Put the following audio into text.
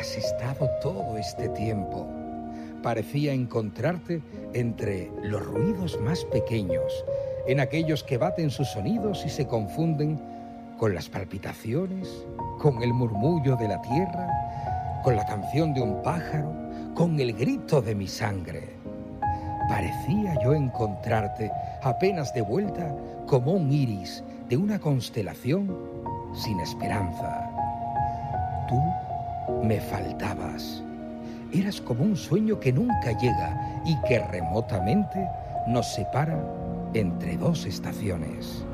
has estado todo este tiempo? Parecía encontrarte entre los ruidos más pequeños, en aquellos que baten sus sonidos y se confunden con las palpitaciones, con el murmullo de la tierra, con la canción de un pájaro, con el grito de mi sangre. Parecía yo encontrarte apenas de vuelta como un iris de una constelación sin esperanza. Tú me faltabas. Eras como un sueño que nunca llega y que remotamente nos separa entre dos estaciones.